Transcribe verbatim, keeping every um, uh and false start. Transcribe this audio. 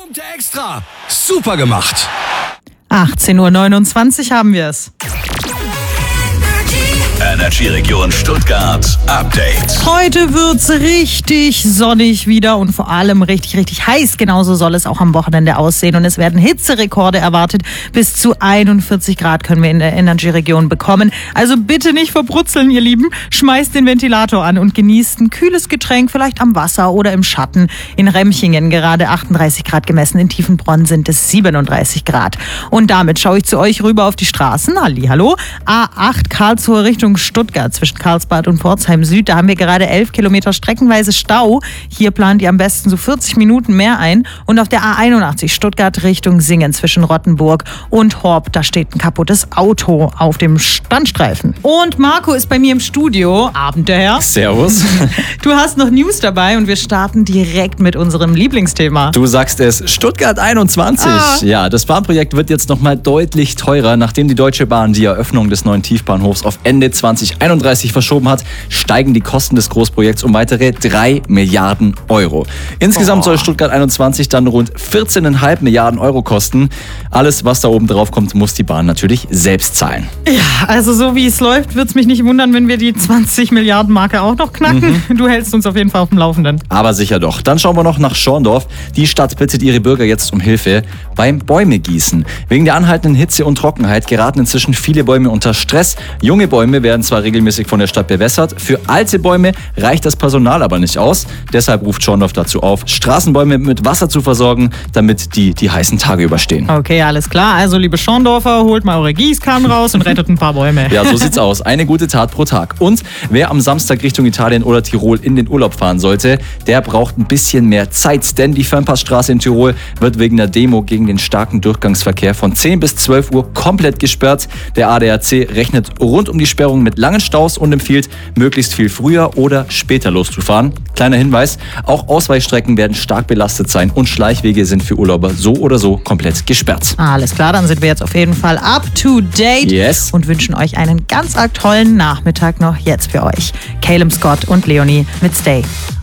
Punkte extra. Super gemacht. achtzehn Uhr neunundzwanzig haben wir es. Energy Region Stuttgart Update. Heute wird's richtig sonnig wieder und vor allem richtig, richtig heiß. Genauso soll es auch am Wochenende aussehen und es werden Hitzerekorde erwartet. Bis zu einundvierzig Grad können wir in der Energy Region bekommen. Also bitte nicht verbrutzeln, ihr Lieben. Schmeißt den Ventilator an und genießt ein kühles Getränk, vielleicht am Wasser oder im Schatten. In Remchingen gerade achtunddreißig Grad gemessen, in Tiefenbronn sind es siebenunddreißig Grad. Und damit schaue ich zu euch rüber auf die Straßen. Hallihallo. A acht Karlsruhe Richtung Stuttgart zwischen Karlsbad und Pforzheim Süd. Da haben wir gerade elf Kilometer streckenweise Stau. Hier plant ihr am besten so vierzig Minuten mehr ein. Und auf der A einundachtzig Stuttgart Richtung Singen zwischen Rottenburg und Horb. Da steht ein kaputtes Auto auf dem Standstreifen. Und Marco ist bei mir im Studio. Abend, der Herr. Servus. Du hast noch News dabei und wir starten direkt mit unserem Lieblingsthema. Du sagst es, Stuttgart einundzwanzig. Ah. Ja, das Bahnprojekt wird jetzt nochmal deutlich teurer. Nachdem die Deutsche Bahn die Eröffnung des neuen Tiefbahnhofs auf Ende zwanzig einunddreißig verschoben hat, steigen die Kosten des Großprojekts um weitere drei Milliarden Euro. Insgesamt Oh. soll Stuttgart einundzwanzig dann rund vierzehn Komma fünf Milliarden Euro kosten. Alles, was da oben drauf kommt, muss die Bahn natürlich selbst zahlen. Ja, also so wie es läuft, wird es mich nicht wundern, wenn wir die zwanzig Milliarden Marke auch noch knacken. Du hältst uns auf jeden Fall auf dem Laufenden. Aber sicher doch. Dann schauen wir noch nach Schorndorf. Die Stadt bittet ihre Bürger jetzt um Hilfe beim Bäumegießen. Wegen der anhaltenden Hitze und Trockenheit geraten inzwischen viele Bäume unter Stress. Junge Bäume werden zwar regelmäßig von der Stadt bewässert, für alte Bäume reicht das Personal aber nicht aus. Deshalb ruft Schorndorf dazu auf, Straßenbäume mit Wasser zu versorgen, damit die die heißen Tage überstehen. Okay, alles klar. Also, liebe Schorndorfer, holt mal eure Gießkannen raus und rettet ein paar Bäume. Ja, so sieht's aus. Eine gute Tat pro Tag. Und wer am Samstag Richtung Italien oder Tirol in den Urlaub fahren sollte, der braucht ein bisschen mehr Zeit, denn die Fernpassstraße in Tirol wird wegen der Demo gegen den starken Durchgangsverkehr von zehn bis zwölf Uhr komplett gesperrt. Der A D A C rechnet rund um die Sperrung mit langen Staus und empfiehlt, möglichst viel früher oder später loszufahren. Kleiner Hinweis, auch Ausweichstrecken werden stark belastet sein und Schleichwege sind für Urlauber so oder so komplett gesperrt. Alles klar, dann sind wir jetzt auf jeden Fall up to date Yes. und wünschen euch einen ganz arg tollen Nachmittag noch jetzt für euch. Caleb Scott und Leonie mit Stay.